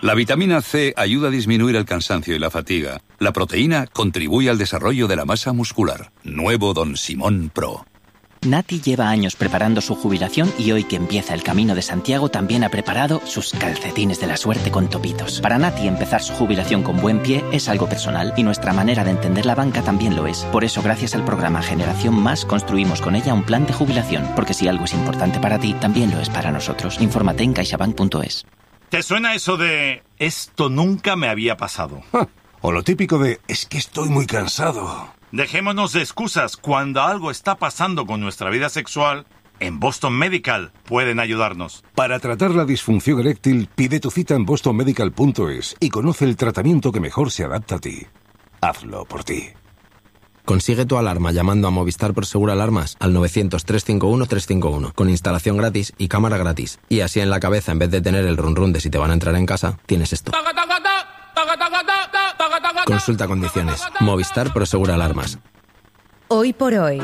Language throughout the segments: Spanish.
La vitamina C ayuda a disminuir el cansancio y la fatiga. La proteína contribuye al desarrollo de la masa muscular. Nuevo Don Simón Pro. Nati lleva años preparando su jubilación y hoy que empieza el Camino de Santiago también ha preparado sus calcetines de la suerte con topitos. Para Nati empezar su jubilación con buen pie es algo personal y nuestra manera de entender la banca también lo es. Por eso gracias al programa Generación Más construimos con ella un plan de jubilación, porque si algo es importante para ti, también lo es para nosotros. Infórmate en caixabank.es. ¿Te suena eso de esto nunca me había pasado? O lo típico de es que estoy muy cansado. Dejémonos de excusas. Cuando algo está pasando con nuestra vida sexual, en Boston Medical pueden ayudarnos. Para tratar la disfunción eréctil, pide tu cita en bostonmedical.es y conoce el tratamiento que mejor se adapta a ti. Hazlo por ti. Consigue tu alarma llamando a Movistar Prosegur Alarmas al 900-351-351 con instalación gratis y cámara gratis. Y así en la cabeza, en vez de tener el run run de si te van a entrar en casa, tienes esto. Consulta condiciones. Movistar Prosegur Alarmas. Hoy por hoy,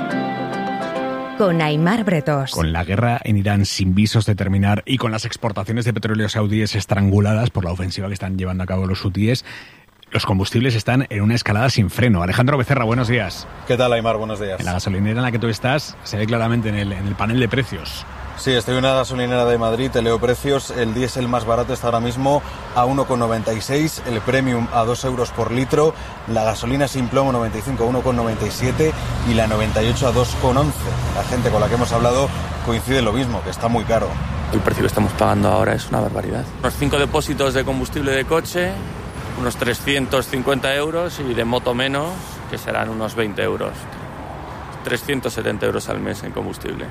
con Aimar Bretos. Con la guerra en Irán sin visos de terminar y con las exportaciones de petróleo saudíes estranguladas por la ofensiva que están llevando a cabo los hutíes, los combustibles están en una escalada sin freno. Alejandro Becerra, buenos días. ¿Qué tal, Aimar? Buenos días. En la gasolinera en la que tú estás se ve claramente en el panel de precios. Sí, estoy en una gasolinera de Madrid, te leo precios. El diésel más barato está ahora mismo a 1,96, el premium a 2 euros por litro, la gasolina sin plomo 95 a 1,97 y la 98 a 2,11. La gente con la que hemos hablado coincide en lo mismo, que está muy caro. El precio que estamos pagando ahora es una barbaridad. Unos 5 depósitos de combustible de coche, unos 350 euros y de moto menos, que serán unos 20 euros. 370 euros al mes en combustible.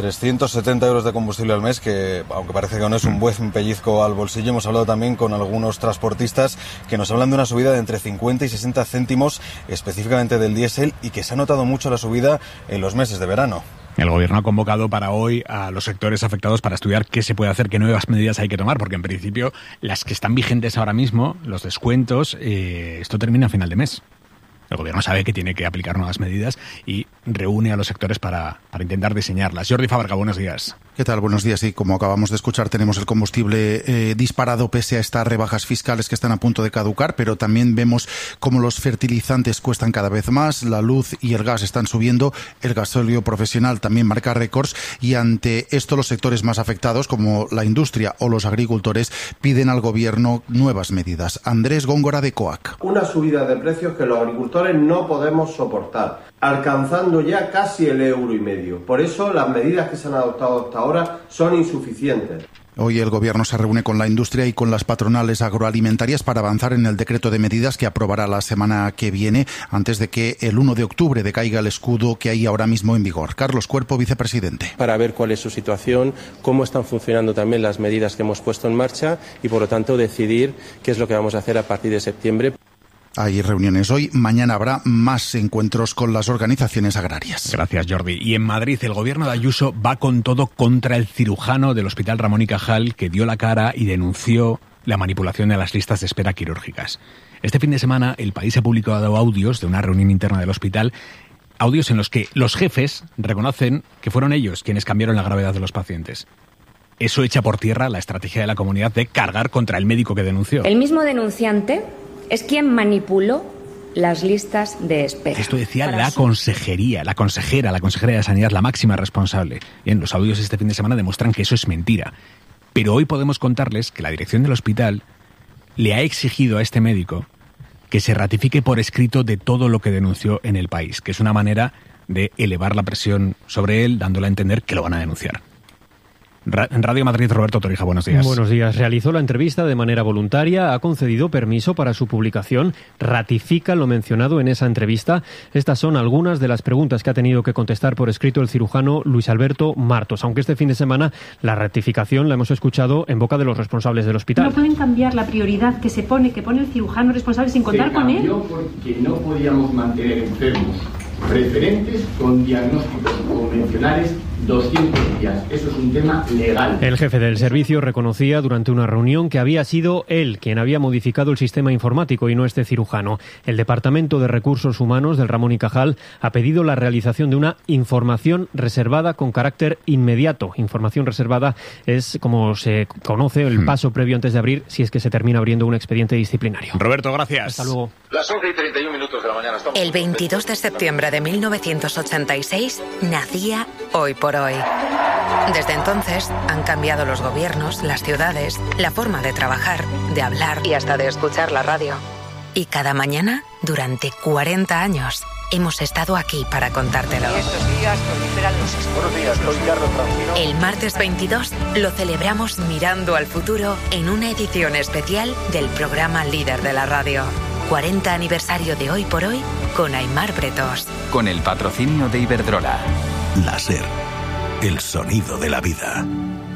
370 euros de combustible al mes, que aunque parece que no es un buen pellizco al bolsillo. Hemos hablado también con algunos transportistas que nos hablan de una subida de entre 50 y 60 céntimos específicamente del diésel y que se ha notado mucho la subida en los meses de verano. El gobierno ha convocado para hoy a los sectores afectados para estudiar qué se puede hacer, qué nuevas medidas hay que tomar, porque en principio las que están vigentes ahora mismo, los descuentos, esto termina a final de mes. El gobierno sabe que tiene que aplicar nuevas medidas y reúne a los sectores para intentar diseñarlas. Jordi Fábrega, buenos días. ¿Qué tal? Buenos días. Sí, como acabamos de escuchar, tenemos el combustible disparado pese a estas rebajas fiscales que están a punto de caducar, pero también vemos cómo los fertilizantes cuestan cada vez más, la luz y el gas están subiendo, el gasóleo profesional también marca récords y ante esto los sectores más afectados, como la industria o los agricultores, piden al gobierno nuevas medidas. Andrés Góngora, de COAC. Una subida de precios que los agricultores no podemos soportar, alcanzando ya casi el €1,50. Por eso las medidas que se han adoptado hasta ahora son insuficientes. Hoy el gobierno se reúne con la industria y con las patronales agroalimentarias para avanzar en el decreto de medidas que aprobará la semana que viene, antes de que el 1 de octubre decaiga el escudo que hay ahora mismo en vigor. Carlos Cuerpo, vicepresidente. Para ver cuál es su situación, cómo están funcionando también las medidas que hemos puesto en marcha y, por lo tanto, decidir qué es lo que vamos a hacer a partir de septiembre. Hay reuniones hoy, mañana habrá más encuentros con las organizaciones agrarias. Gracias, Jordi. Y en Madrid, el gobierno de Ayuso va con todo contra el cirujano del Hospital Ramón y Cajal, que dio la cara y denunció la manipulación de las listas de espera quirúrgicas. Este fin de semana, El País ha publicado audios de una reunión interna del hospital, audios en los que los jefes reconocen que fueron ellos quienes cambiaron la gravedad de los pacientes. Eso echa por tierra la estrategia de la comunidad de cargar contra el médico que denunció. El mismo denunciante es quien manipuló las listas de espera. Esto decía la consejera de Sanidad, la máxima responsable. Bien, los audios este fin de semana demuestran que eso es mentira. Pero hoy podemos contarles que la dirección del hospital le ha exigido a este médico que se ratifique por escrito de todo lo que denunció en El País, que es una manera de elevar la presión sobre él, dándole a entender que lo van a denunciar. En Radio Madrid, Roberto Torija, buenos días. Buenos días. Realizó la entrevista de manera voluntaria, ha concedido permiso para su publicación, ratifica lo mencionado en esa entrevista. Estas son algunas de las preguntas que ha tenido que contestar por escrito el cirujano Luis Alberto Martos, aunque este fin de semana la ratificación la hemos escuchado en boca de los responsables del hospital. No pueden cambiar la prioridad que pone el cirujano responsable sin contar con él. Se cambió porque no podíamos mantener enfermos referentes con diagnósticos convencionales 200 días. Eso es un tema legal. El jefe del servicio reconocía durante una reunión que había sido él quien había modificado el sistema informático y no este cirujano. El Departamento de Recursos Humanos del Ramón y Cajal ha pedido la realización de una información reservada con carácter inmediato. Información reservada es, como se conoce, el paso previo antes de abrir, si es que se termina abriendo un expediente disciplinario. Roberto, gracias. Hasta luego. Las 11:31 de la mañana. El 22 de septiembre de 1986 nacía Hoy por Hoy. Desde entonces han cambiado los gobiernos, las ciudades, la forma de trabajar, de hablar y hasta de escuchar la radio. Y cada mañana, durante 40 años, hemos estado aquí para contártelo. Estos días proliferan los... Buenos días, soy Carlos Francino. El martes 22 lo celebramos mirando al futuro en una edición especial del programa líder de la radio. 40 aniversario de Hoy por Hoy con Aimar Bretos. Con el patrocinio de Iberdrola. Láser, el sonido de la vida.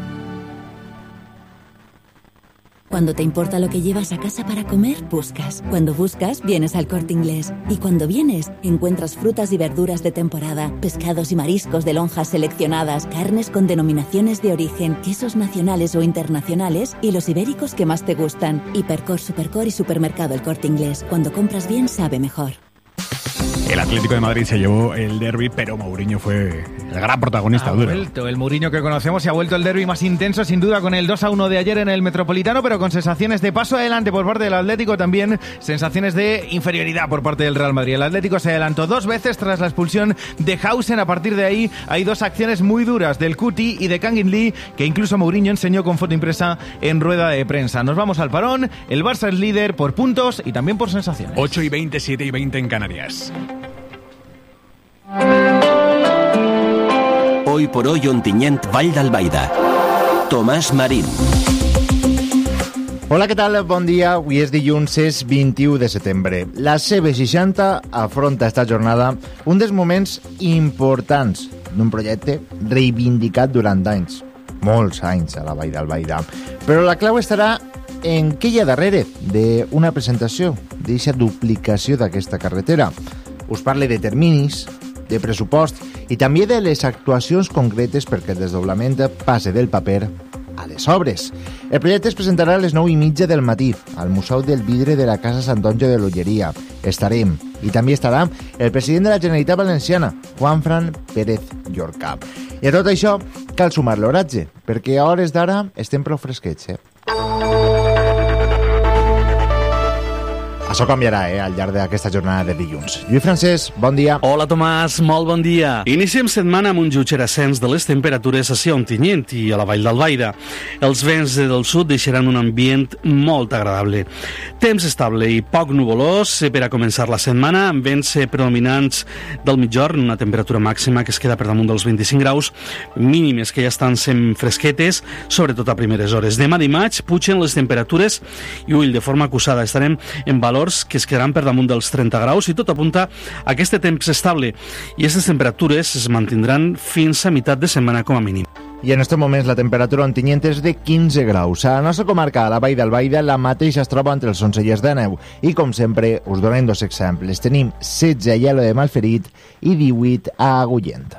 Cuando te importa lo que llevas a casa para comer, buscas. Cuando buscas, vienes al Corte Inglés. Y cuando vienes, encuentras frutas y verduras de temporada, pescados y mariscos de lonjas seleccionadas, carnes con denominaciones de origen, quesos nacionales o internacionales y los ibéricos que más te gustan. Hipercor, Supercor y Supermercado El Corte Inglés. Cuando compras bien, sabe mejor. El Atlético de Madrid se llevó el derbi, pero Mourinho fue el gran protagonista. Ha vuelto el Mourinho que conocemos y ha vuelto el derbi más intenso, sin duda, con el 2-1 de ayer en el Metropolitano, pero con sensaciones de paso adelante por parte del Atlético, también sensaciones de inferioridad por parte del Real Madrid. El Atlético se adelantó 2 veces tras la expulsión de Hausen. A partir de ahí hay 2 acciones muy duras del Cuti y de Kangin Lee, que incluso Mourinho enseñó con foto impresa en rueda de prensa. Nos vamos al parón. El Barça es líder por puntos y también por sensaciones. 8:20, 7:20 en Canarias. Hoy por hoy, Ontinyent, Vall d'Albaida. Tomàs Marín. Hola, què tal? Bon dia. Avui és dilluns, és 21 de setembre. La CB60 afronta esta jornada un dels moments importants d'un projecte reivindicat durant anys, molts anys a la Vall d'Albaida. Però la clau estarà en què hi ha darrere d'una presentació, d'aquesta duplicació d'aquesta carretera. Us parle de terminis, de pressupost i també de les actuacions concretes perquè el desdoblament passe del paper a les obres. El projecte es presentarà a les 9:30 del matí al Museu del Vidre de la Casa Sant Onge de l'Olleria. Estarem, i també estarà el president de la Generalitat Valenciana, Juanfran Pérez Llorca. I a tot això cal sumar l'oratge, perquè a hores d'ara estem prou fresquets, Això canviarà, al llarg d'aquesta jornada de dilluns. Lluís Francesc, bon dia. Hola, Tomàs, molt bon dia. Iniciem setmana amb un lleuger ascens de les temperatures a Ontinyent i a la Vall d'Albaida. Els vents del sud deixaran un ambient molt agradable. Temps estable i poc nuvolós per a començar la setmana, amb vents predominants del mitjorn, una temperatura màxima que es queda per damunt dels 25 graus, mínimes que ja estan sent fresquetes, sobretot a primeres hores. Demà dimarts pugen les temperatures i, ull, de forma acusada, estarem en valor que es quedaran per damunt dels 30 graus i tot apunta a aquest temps estable i aquestes temperatures es mantindran fins a meitat de setmana com a mínim. I en aquests moments la temperatura a Ontinyent és de 15 graus. A la nostra comarca, a la Vall d'Albaida, la mateixa es troba entre els 11 i els 19. I com sempre, us donem 2 exemples. Tenim 16 a Aielo de Malferit i 18 a Agullent.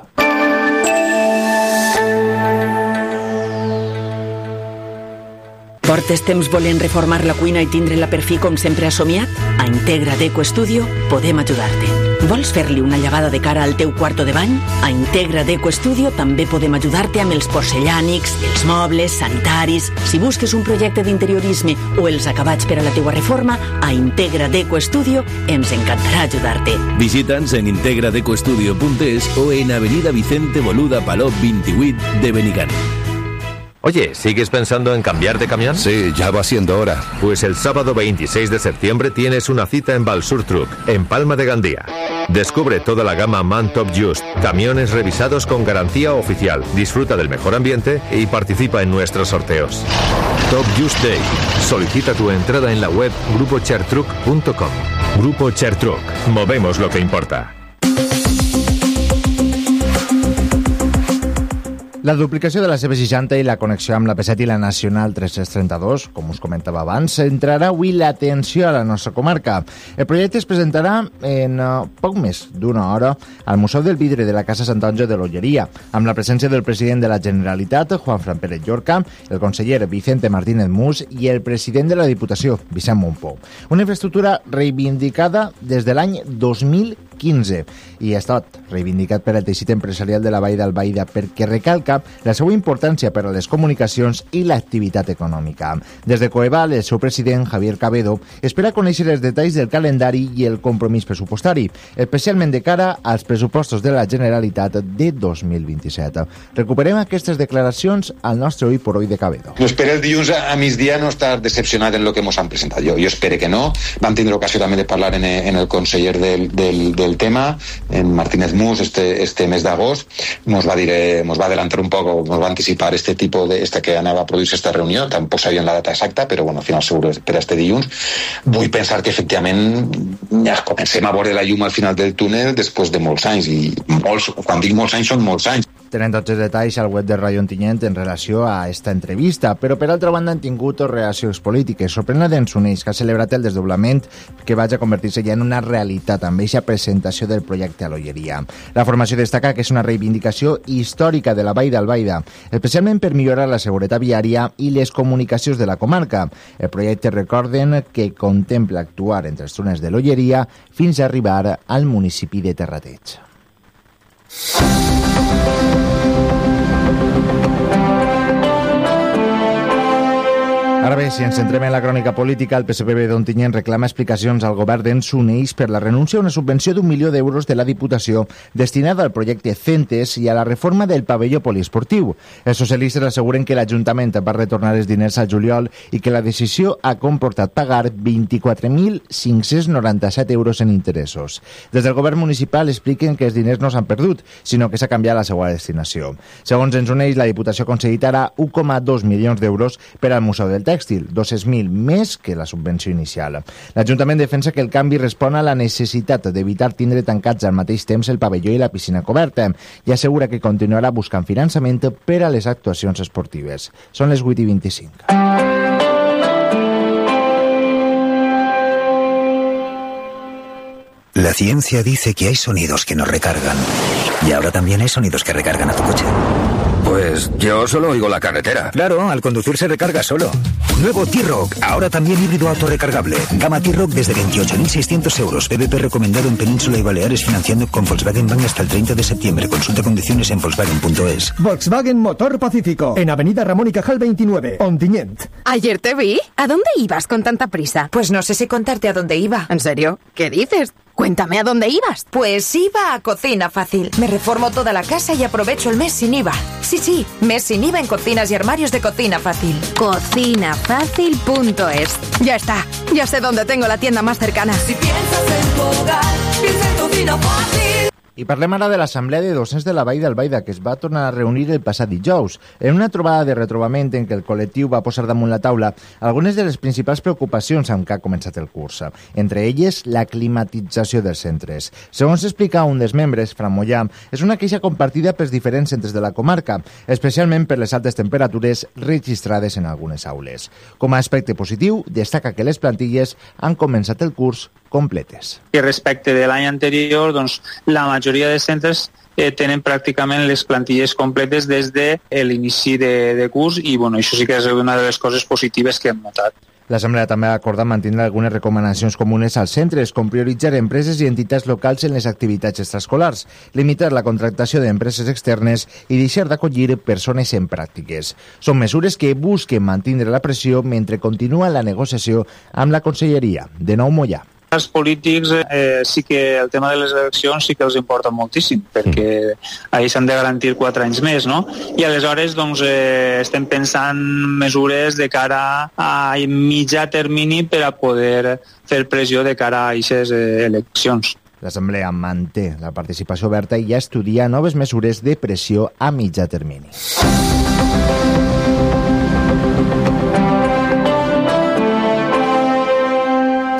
Portes temps volent reformar la cuina i tindre-la per fi com sempre has somiat? A Integra Deco Studio podem ajudar-te. Vols fer-li una llevada de cara al teu quarto de bany? A Integra Deco Studio també podem ajudar-te amb els porcellànics, els mobles, sanitaris. Si busques un projecte d'interiorisme o els acabats per a la teua reforma, a Integra Deco Studio ens encantarà ajudar-te. Visita'ns en integradecostudio.es o en Avenida Vicente Boluda Palop 28 de Benigán. Oye, ¿sigues pensando en cambiar de camión? Sí, ya va siendo hora. Pues el sábado 26 de septiembre tienes una cita en Balsur Truck, en Palma de Gandía. Descubre toda la gama MAN Top Just, camiones revisados con garantía oficial. Disfruta del mejor ambiente y participa en nuestros sorteos. Top Just Day. Solicita tu entrada en la web grupochertruck.com. Grupo Chertruck. Movemos lo que importa. La duplicació de la C60 i la connexió amb la P7 i la Nacional 332, com us comentava abans, centrarà avui l'atenció a la nostra comarca. El projecte es presentarà en poc més d'una hora al Museu del Vidre de la Casa Sant Onge de l'Olleria, amb la presència del president de la Generalitat, Juanfran Pérez Llorca, el conseller Vicente Martínez Mus i el president de la Diputació, Vicent Montpou. Una infraestructura reivindicada des de l'any 2015 i ha estat reivindicat per el teixit empresarial de la Vall d'Albaida perquè recalca la seva importància per a les comunicacions i l'activitat econòmica. Des de Coeval, el seu president, Javier Cabedo, espera conèixer els detalls del calendari i el compromís pressupostari, especialment de cara als pressupostos de la Generalitat de 2027. Recuperem aquestes declaracions al nostre Hoy por Hoy de Cabedo. Jo espero el dilluns a migdia no estar decepcionat en lo que ens han presentat. Jo espero que no. Vam tindre ocasió també de parlar en el conseller del tema, en Martínez Mus, este mes d'agost. Nos va adelantar un poco, nos va anticipar que anava a produir-se esta reunió. Tampoc sabíem la data exacta, però bueno, al final segur per este dilluns. Vull pensar que efectivament ja comencem a veure la llum al final del túnel després de molts anys, i quan dic molts anys són molts anys. Tenen tots els detalls al web de Ràdio Ontinyent en relació a esta entrevista, però per altra banda han tingut reaccions polítiques. Sorprèn la d'Ensoneix, que ha celebrat el desdoblament que vaig a convertir-se ja en una realitat amb aquesta presentació del projecte a l'Olleria. La formació destaca que és una reivindicació històrica de la Vall d'Albaida, especialment per millorar la seguretat viària i les comunicacions de la comarca. El projecte, recorden, que contempla actuar entre els túnels de l'Olleria fins a arribar al municipi de Terrateig. Ara bé, si ens centrem en la crònica política, el PSPB d'Ontinyent reclama explicacions al govern d'Ensoneix per la renúncia a una subvenció d'1 milió d'euros de la Diputació destinada al projecte Centes i a la reforma del pavelló poliesportiu. Els socialistes asseguren que l'Ajuntament va retornar els diners al juliol i que la decisió ha comportat pagar 24.597 euros en interessos. Des del govern municipal expliquen que els diners no s'han perdut, sinó que s'ha canviat la seva destinació. Segons Ensoneix, la Diputació conceditarà 1,2 milions d'euros per al Museu del Tèxtil, 200.000 més que la subvenció inicial. L'Ajuntament defensa que el canvi respon a la necessitat d'evitar tindre tancats al mateix temps el pavelló i la piscina coberta i assegura que continuarà buscant finançament per a les actuacions esportives. Són les 8:25. La ciencia dice que hay sonidos que nos recargan. Y ahora también hay sonidos que recargan a tu coche. Pues yo solo oigo la carretera. Claro, al conducir se recarga solo. Nuevo T-Roc, ahora también híbrido autorrecargable. Gama T-Roc desde 28.600 euros. BBP recomendado en Península y Baleares, financiando con Volkswagen Bank hasta el 30 de septiembre. Consulta condiciones en Volkswagen.es. Volkswagen Motor Pacífico, en Avenida Ramón y Cajal 29, Ontinyent. Ayer te vi. ¿A dónde ibas con tanta prisa? Pues no sé si contarte a dónde iba. ¿En serio? ¿Qué dices? Cuéntame a dónde ibas. Pues iba a Cocina Fácil. Me reformo toda la casa y aprovecho el mes sin IVA. Sí, mes sin IVA en cocinas y armarios de Cocina Fácil. Cocinafácil.es. Ya está, ya sé dónde tengo la tienda más cercana. Si piensas en tu hogar, piensa en Cocina Fácil. I parlem ara de l'Assemblea de Docents de la Vall d'Albaida, que es va tornar a reunir el passat dijous, en una trobada de retrobament en què el col·lectiu va posar damunt la taula algunes de les principals preocupacions amb què ha començat el curs, entre elles la climatització dels centres. Segons explica un dels membres, Fran Mollà, és una queixa compartida pels diferents centres de la comarca, especialment per les altes temperatures registrades en algunes aules. Com a aspecte positiu, destaca que les plantilles han començat el curs completes. I respecte de l'any anterior, doncs, la majoria de centres tenen pràcticament les plantilles completes des de l'inici de curs i bueno, això sí que és una de les coses positives que hem notat. L'Assemblea també ha acordat mantenir algunes recomanacions comunes als centres, com prioritzar empreses i entitats locals en les activitats extraescolars, limitar la contractació d'empreses externes i deixar d'acollir persones en pràctiques. Són mesures que busquen mantenir la pressió mentre continua la negociació amb la Conselleria. De nou, Mollà. Els polítics sí que el tema de les eleccions sí que els importa moltíssim, perquè ahir s'han de garantir 4 anys més, no? I aleshores doncs, estem pensant mesures de cara a mitjà termini per a poder fer pressió de cara a aquestes eleccions. L'Assemblea manté la participació oberta i ja estudia noves mesures de pressió a mitjà termini.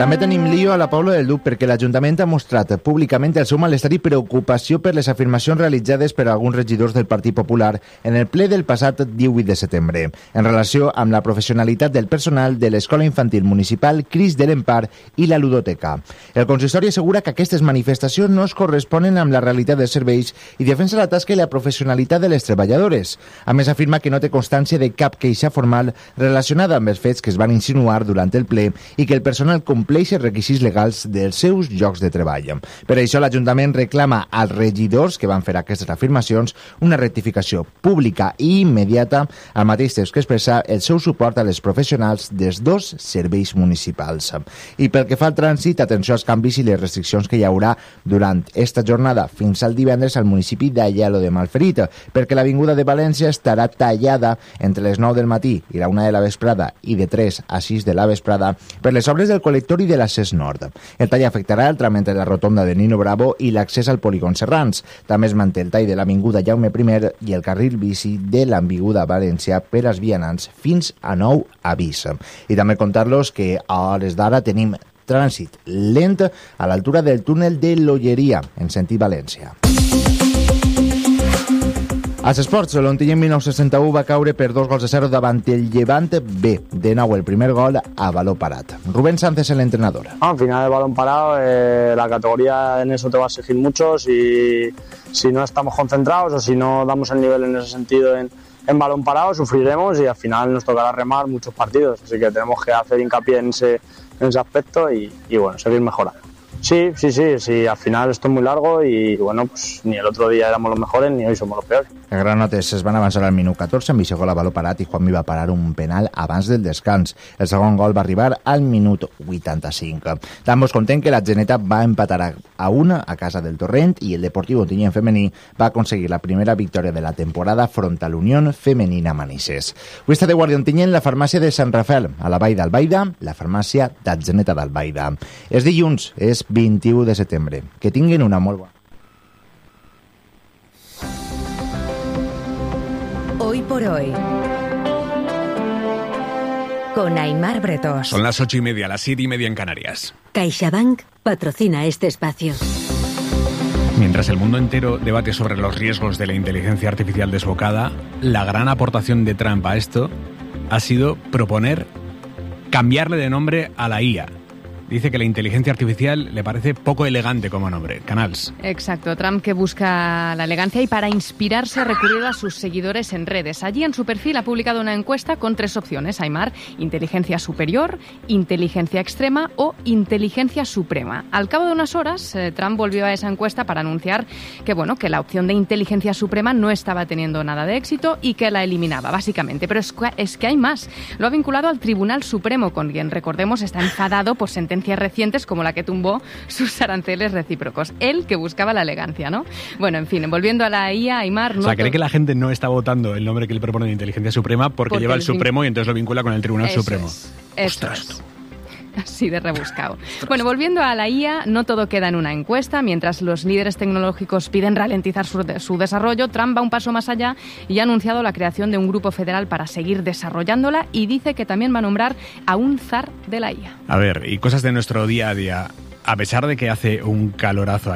També tenim lío a la Pobla del Duc perquè l'Ajuntament ha mostrat públicament el seu malestar i preocupació per les afirmacions realitzades per alguns regidors del Partit Popular en el ple del passat 18 de setembre, en relació amb la professionalitat del personal de l'Escola Infantil Municipal Cris de l'Empar i la Ludoteca. El consistori assegura que aquestes manifestacions no es corresponen amb la realitat dels serveis i defensa la tasca i la professionalitat de les treballadores. A més, afirma que no té constància de cap queixa formal relacionada amb els fets que es van insinuar durant el ple i que el personal compleix els requisits legals dels seus llocs de treball. Per això l'Ajuntament reclama als regidors que van fer aquestes afirmacions una rectificació pública i immediata, al mateix temps que expressar el seu suport a les professionals dels dos serveis municipals. I pel que fa al trànsit, atenció als canvis i les restriccions que hi haurà durant esta jornada fins al divendres al municipi d'Aielo de Malferit, perquè l'Avinguda de València estarà tallada entre les 9 del matí i la 1 de la vesprada i de 3 a 6 de la vesprada per les obres del col·lector i de l'accés nord. El tall afectarà el tram entre la rotonda de Nino Bravo i l'accés al polígon Serrans. També es manté el tall de l'Avinguda Jaume I i el carril bici de l'Avinguda València per als vianants fins a nou avís. I també contar-los que a hores d'ara tenim trànsit lent a l'altura del túnel de l'Olleria, en sentit València. Als esports, l'Ontinyent 1961 va caure per 2-0 davant el Llevant B. De nou el primer gol a baló parat. Rubén Sánchez, el entrenador. Al final el balón parado, la categoría en eso te va a exigir mucho. Si no estamos concentrados o si no damos el nivel en ese sentido en balón parado, sufriremos y al final nos tocará remar muchos partidos. Así que tenemos que hacer hincapié en ese aspecto y bueno, seguir mejorando. Sí, al final esto es muy largo y bueno, pues ni el otro día éramos los mejores ni hoy somos los peores. Els granotes es van avançar al minut 14 amb gol a baló parat i Juanmi va parar un penal abans del descans. El segon gol va arribar al minut 85. També us contem que la Geneta va empatar a 1 a casa del Torrent i el Deportiu Ontinyent femení va aconseguir la primera victòria de la temporada front a l'Unió Femenina Manises. Avui està de guàrdia Ontinyent la farmàcia de Sant Rafael, a la Vall d'Albaida, la farmàcia d'Atzeneta d'Albaida. És dilluns, és 21 de setembre. Que tinguin una molt bona. Hoy por hoy, con Aimar Bretos. Son las 8:30, las 7:30 en Canarias. CaixaBank patrocina este espacio. Mientras el mundo entero debate sobre los riesgos de la inteligencia artificial desbocada, la gran aportación de Trump a esto ha sido proponer cambiarle de nombre a la IA. Dice que la inteligencia artificial le parece poco elegante como nombre. Canals. Exacto. Trump, que busca la elegancia y para inspirarse ha recurrido a sus seguidores en redes. Allí en su perfil ha publicado una encuesta con 3 opciones. Aimar, inteligencia superior, inteligencia extrema o inteligencia suprema. Al cabo de unas horas, Trump volvió a esa encuesta para anunciar que, bueno, que la opción de inteligencia suprema no estaba teniendo nada de éxito y que la eliminaba, básicamente. Pero es que hay más. Lo ha vinculado al Tribunal Supremo, con quien, recordemos, está enfadado por sentencias recientes como la que tumbó sus aranceles recíprocos. Él que buscaba la elegancia, ¿no? Bueno, en fin, volviendo a la IA, Aimar... O sea, cree que la gente no está votando el nombre que le propone de inteligencia suprema porque lleva el Supremo y entonces lo vincula con el Tribunal Supremo. Ostras. Así de rebuscado. Bueno, volviendo a la IA, no todo queda en una encuesta. Mientras los líderes tecnológicos piden ralentizar su desarrollo, Trump va un paso más allá y ha anunciado la creación de un grupo federal para seguir desarrollándola y dice que también va a nombrar a un zar de la IA. A ver, y cosas de nuestro día a día. A pesar de que hace un calorazo